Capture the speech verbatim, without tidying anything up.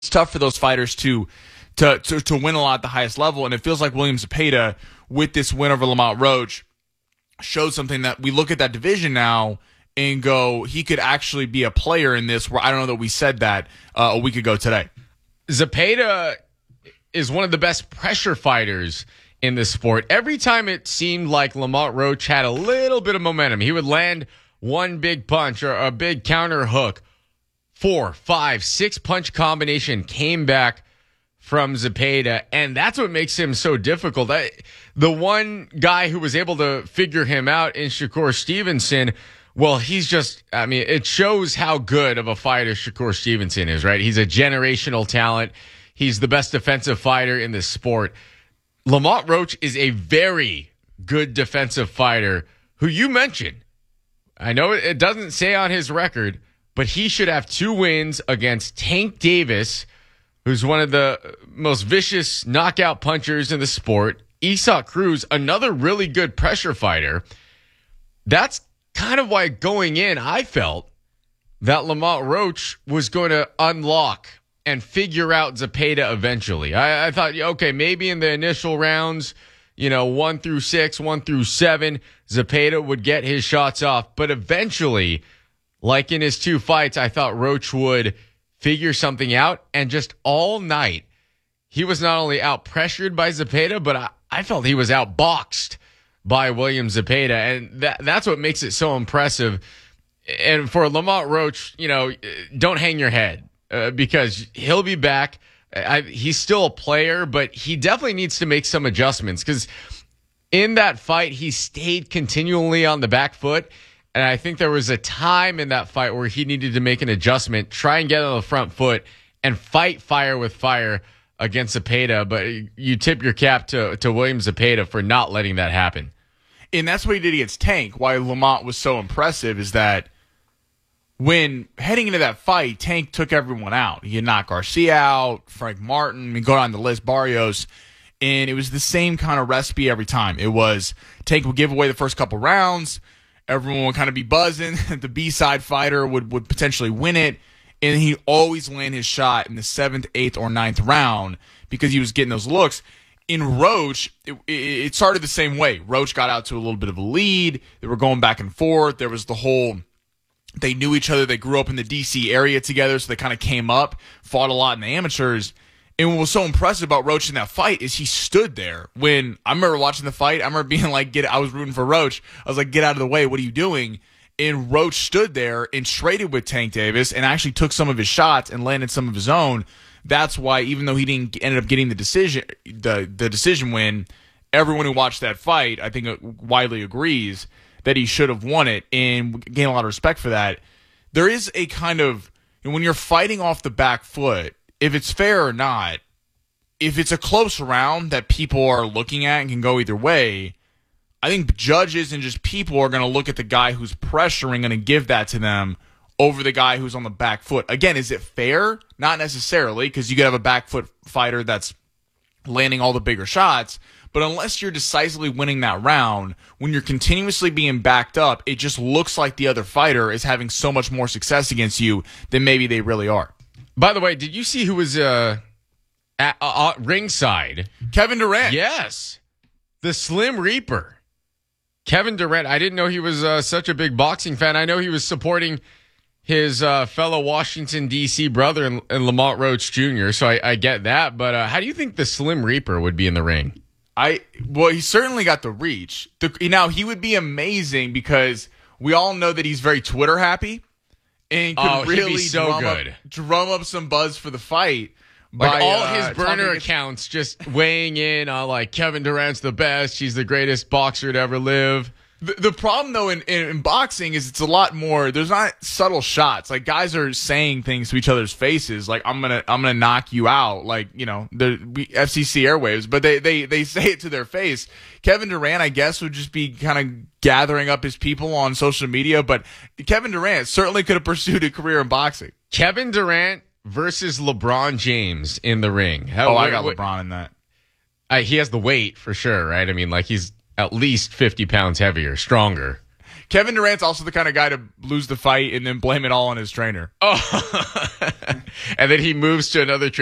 it's tough for those fighters to to to, to win a lot at the highest level. And it feels like William Zepeda, with this win over Lamont Roach, showed something that we look at that division now and go, he could actually be a player in this, where I don't know that we said that uh, a week ago today. Zepeda is one of the best pressure fighters in this sport. Every time it seemed like Lamont Roach had a little bit of momentum, he would land one big punch or a big counter hook. Four, five, six punch combination came back from Zepeda, and that's what makes him so difficult. I, the one guy who was able to figure him out in Shakur Stevenson, well, he's just, I mean, it shows how good of a fighter Shakur Stevenson is, right? He's a generational talent. He's the best defensive fighter in this sport. Lamont Roach is a very good defensive fighter who you mentioned. I know it doesn't say on his record, but he should have two wins against Tank Davis, who's one of the most vicious knockout punchers in the sport. Isaac Cruz, another really good pressure fighter. That's kind of why going in, I felt that Lamont Roach was going to unlock and figure out Zepeda eventually. I, I thought, okay, maybe in the initial rounds, you know, one through six, one through seven, Zepeda would get his shots off. But eventually, like in his two fights, I thought Roach would figure something out. And just all night, he was not only out-pressured by Zepeda, but I, I felt he was out-boxed by William Zepeda. And that that's what makes it so impressive. And for Lamont Roach, you know, don't hang your head uh, because he'll be back. I, he's still a player, but he definitely needs to make some adjustments because in that fight, he stayed continually on the back foot. And I think there was a time in that fight where he needed to make an adjustment, try and get on the front foot and fight fire with fire against Zepeda. But you tip your cap to, to William Zepeda for not letting that happen. And that's what he did against Tank. Why Lamont was so impressive is that when heading into that fight, Tank took everyone out. He had knocked Garcia out, Frank Martin, I mean, go down the list, Barrios. And it was the same kind of recipe every time. It was Tank would give away the first couple rounds. Everyone would kind of be buzzing. The B-side fighter would, would potentially win it. And he'd always land his shot in the seventh, eighth, or ninth round because he was getting those looks. In Roach, it, it started the same way. Roach got out to a little bit of a lead. They were going back and forth. There was the whole, they knew each other. They grew up in the D C area together, so they kind of came up, fought a lot in the amateurs. And what was so impressive about Roach in that fight is he stood there. When I remember watching the fight, I remember being like, "Get!" I was rooting for Roach. I was like, "Get out of the way! What are you doing?" And Roach stood there and traded with Tank Davis and actually took some of his shots and landed some of his own. That's why, even though he didn't ended up getting the decision, the the decision win, everyone who watched that fight, I think, widely agrees that he should have won it and gain a lot of respect for that. There is a kind of, when you're fighting off the back foot, if it's fair or not, if it's a close round that people are looking at and can go either way, I think judges and just people are going to look at the guy who's pressuring and give that to them over the guy who's on the back foot. Again, is it fair? Not necessarily, because you could have a back foot fighter that's landing all the bigger shots. But unless you're decisively winning that round, when you're continuously being backed up, it just looks like the other fighter is having so much more success against you than maybe they really are. By the way, did you see who was uh, at uh, ringside? Kevin Durant. Yes. The Slim Reaper. Kevin Durant. I didn't know he was uh, such a big boxing fan. I know he was supporting his uh, fellow Washington, D C brother in, in Lamont Roach Junior, so I, I get that. But uh, how do you think the Slim Reaper would be in the ring? I Well, he certainly got the reach. The, now, he would be amazing because we all know that he's very Twitter happy and could oh, really he'd be so drum, good. Up, drum up some buzz for the fight. Like by, all uh, his burner talking- accounts just weighing in on like Kevin Durant's the best. He's the greatest boxer to ever live. The, the problem, though, in, in, in boxing is it's a lot more. There's not subtle shots. Like, guys are saying things to each other's faces, like "I'm gonna, I'm gonna knock you out," like, you know, the F C C airwaves. But they, they, they say it to their face. Kevin Durant, I guess, would just be kind of gathering up his people on social media. But Kevin Durant certainly could have pursued a career in boxing. Kevin Durant versus LeBron James in the ring. How, oh, what, I got what, LeBron in that. Uh, he has the weight for sure, right? I mean, like he's at least fifty pounds heavier, stronger. Kevin Durant's also the kind of guy to lose the fight and then blame it all on his trainer. Oh, and then he moves to another trainer.